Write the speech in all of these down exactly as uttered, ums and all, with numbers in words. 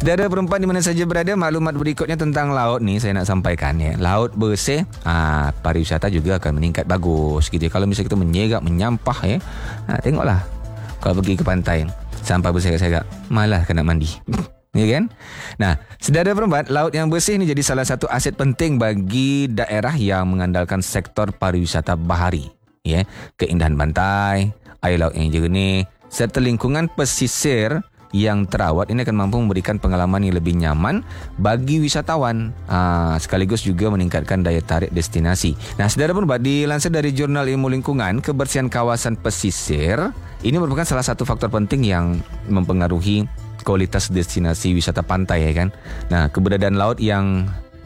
Saudara perempuan di mana saja berada, maklumat berikutnya tentang laut ni saya nak sampaikan ya. Laut bersih, ah, pariwisata juga akan meningkat bagus gitu. Kalau misalnya kita menyegak, menyampah ya, ah, tengoklah kalau pergi ke pantai sampah bersegak-segak, malah kena mandi. Ya kan? Nah, saudara perempuan, laut yang bersih ini jadi salah satu aset penting bagi daerah yang mengandalkan sektor pariwisata bahari. Ya, keindahan pantai, air laut yang jernih, serta lingkungan pesisir yang terawat ini akan mampu memberikan pengalaman yang lebih nyaman bagi wisatawan, aa, sekaligus juga meningkatkan daya tarik destinasi. Nah, saudara pun dilansir dari Jurnal Ilmu Lingkungan, kebersihan kawasan pesisir ini merupakan salah satu faktor penting yang mempengaruhi kualitas destinasi wisata pantai, ya kan. Nah, keberadaan laut yang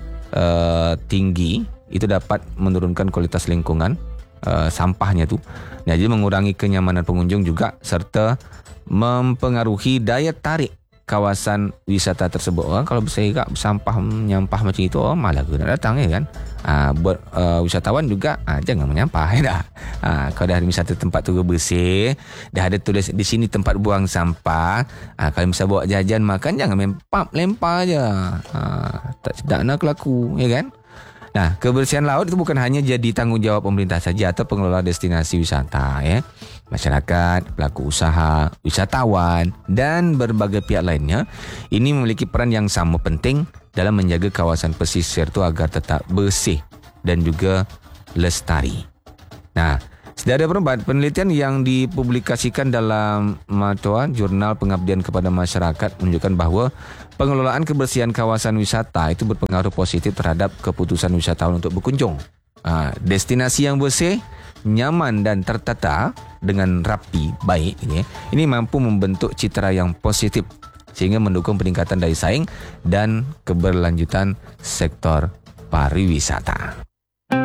uh, tinggi itu dapat menurunkan kualitas lingkungan, uh, sampahnya tu. Nah, jadi mengurangi kenyamanan pengunjung juga serta mempengaruhi daya tarik kawasan wisata tersebut. Orang kalau bersegak, bersampah, menyampah macam itu, orang malah nak datang, ya kan. Ha, buat uh, wisatawan juga, ha, jangan menyampah, ya dah. Ha, kalau dah ada wisata tempat tu bersih, dah ada tulis di sini tempat buang sampah. Ha, kalau misalnya bawa jajan makan, jangan main pap, lempar je. Ha, tak sedap nak kelaku, ya kan. Nah, kebersihan laut itu bukan hanya jadi tanggungjawab pemerintah saja atau pengelola destinasi wisata, ya. Masyarakat, pelaku usaha, wisatawan dan berbagai pihak lainnya ini memiliki peran yang sama penting dalam menjaga kawasan pesisir itu agar tetap bersih dan juga lestari. Nah, saudara perempuan, penelitian yang dipublikasikan dalam Matua Jurnal Pengabdian kepada Masyarakat menunjukkan bahawa pengelolaan kebersihan kawasan wisata itu berpengaruh positif terhadap keputusan wisatawan untuk berkunjung. Ha, destinasi yang bersih, nyaman dan tertata dengan rapi, baik ini, ini mampu membentuk citra yang positif sehingga mendukung peningkatan daya saing dan keberlanjutan sektor pariwisata.